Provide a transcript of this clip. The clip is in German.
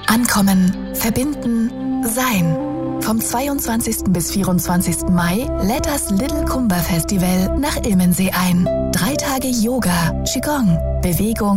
Ankommen, verbinden, sein. Vom 22. bis 24. Mai lädt das Little Kumba Festival nach Immensee ein. 3 Tage Yoga, Qigong, Bewegung